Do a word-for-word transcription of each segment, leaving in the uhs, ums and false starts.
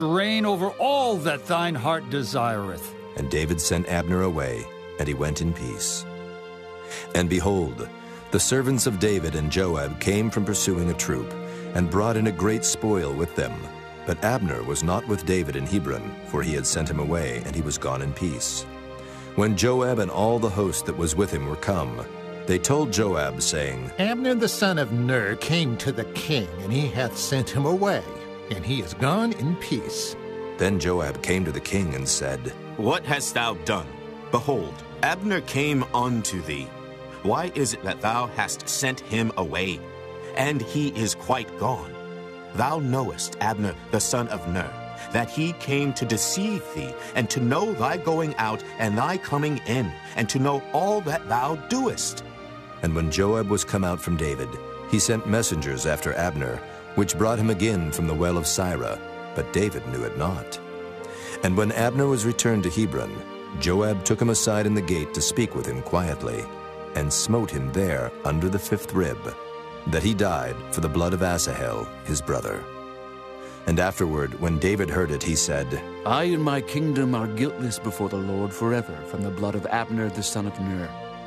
reign over all that thine heart desireth. And David sent Abner away, and he went in peace. And behold, the servants of David and Joab came from pursuing a troop, and brought in a great spoil with them. But Abner was not with David in Hebron, for he had sent him away, and he was gone in peace. When Joab and all the host that was with him were come, they told Joab, saying, Abner the son of Ner came to the king, and he hath sent him away, and he is gone in peace. Then Joab came to the king and said, What hast thou done? Behold, Abner came unto thee. Why is it that thou hast sent him away? And he is quite gone. Thou knowest Abner the son of Ner, that he came to deceive thee, and to know thy going out and thy coming in, and to know all that thou doest. And when Joab was come out from David, he sent messengers after Abner, which brought him again from the well of Sirah, but David knew it not. And when Abner was returned to Hebron, Joab took him aside in the gate to speak with him quietly, and smote him there under the fifth rib, that he died for the blood of Asahel his brother. And afterward, when David heard it, he said, I and my kingdom are guiltless before the Lord forever from the blood of Abner the son of Ner.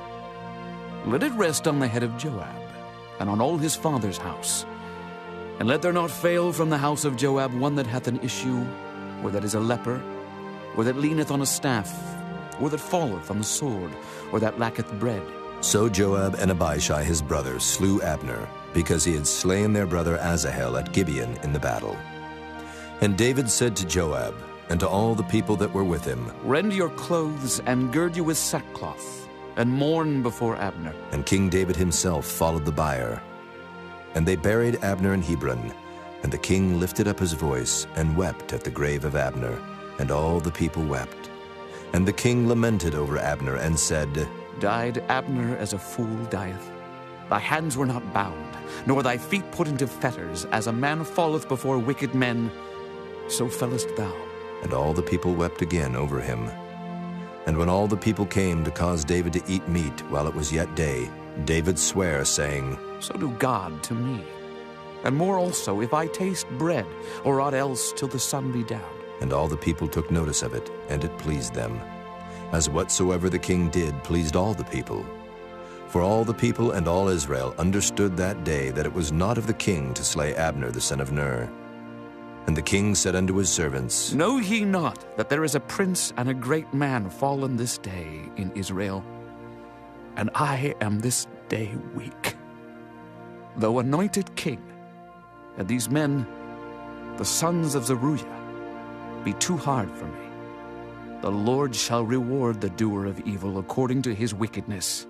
Let it rest on the head of Joab, and on all his father's house. And let there not fail from the house of Joab one that hath an issue, or that is a leper, or that leaneth on a staff, or that falleth on the sword, or that lacketh bread. So Joab and Abishai his brother slew Abner, because he had slain their brother Asahel at Gibeon in the battle. And David said to Joab, and to all the people that were with him, Rend your clothes, and gird you with sackcloth, and mourn before Abner. And King David himself followed the bier. And they buried Abner in Hebron, and the king lifted up his voice, and wept at the grave of Abner, and all the people wept. And the king lamented over Abner, and said, Died Abner as a fool dieth? Thy hands were not bound, nor thy feet put into fetters, as a man falleth before wicked men, so fellest thou. And all the people wept again over him. And when all the people came to cause David to eat meat while it was yet day, David sware, saying, So do God to me, and more also, if I taste bread, or aught else till the sun be down. And all the people took notice of it, and it pleased them, as whatsoever the king did pleased all the people. For all the people and all Israel understood that day that it was not of the king to slay Abner the son of Ner. And the king said unto his servants, Know ye not that there is a prince and a great man fallen this day in Israel? And I am this day weak, though anointed king, and these men, the sons of Zeruiah, be too hard for me. The Lord shall reward the doer of evil according to his wickedness.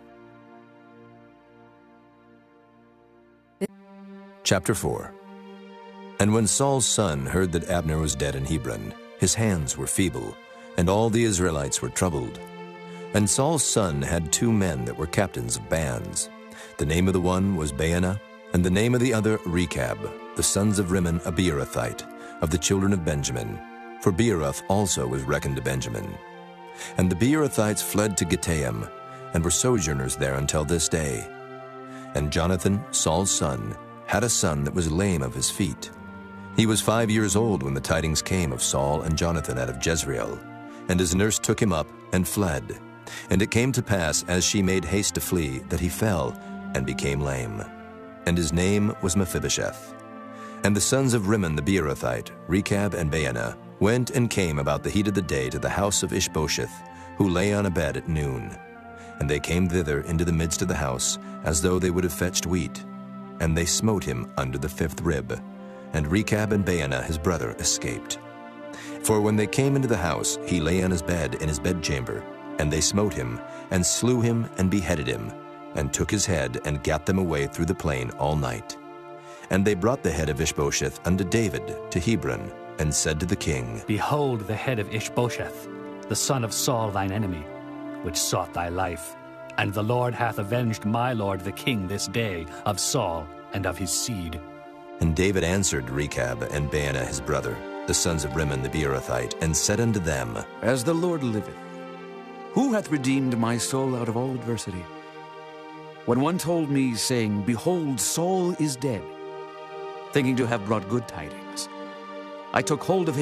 Chapter four. And when Saul's son heard that Abner was dead in Hebron, his hands were feeble, and all the Israelites were troubled. And Saul's son had two men that were captains of bands. The name of the one was Baanah, and the name of the other Rechab, the sons of Rimmon a Beerothite, of the children of Benjamin. For Beeroth also was reckoned to Benjamin. And the Beerothites fled to Gittaim, and were sojourners there until this day. And Jonathan, Saul's son, had a son that was lame of his feet. He was five years old when the tidings came of Saul and Jonathan out of Jezreel. And his nurse took him up and fled. And it came to pass, as she made haste to flee, that he fell and became lame. And his name was Mephibosheth. And the sons of Rimmon the Beerothite, Rechab and Baanah, went and came about the heat of the day to the house of Ishbosheth, who lay on a bed at noon. And they came thither into the midst of the house, as though they would have fetched wheat. And they smote him under the fifth rib. And Rechab and Baanah his brother escaped. For when they came into the house, he lay on his bed in his bedchamber. And they smote him, and slew him, and beheaded him, and took his head, and gat them away through the plain all night. And they brought the head of Ishbosheth unto David to Hebron, and said to the king, Behold the head of Ishbosheth, the son of Saul thine enemy, which sought thy life. And the Lord hath avenged my lord the king this day of Saul and of his seed. And David answered Rechab and Baanah his brother, the sons of Rimmon the Beerothite, and said unto them, As the Lord liveth, who hath redeemed my soul out of all adversity? When one told me, saying, Behold, Saul is dead, thinking to have brought good tidings, I took hold of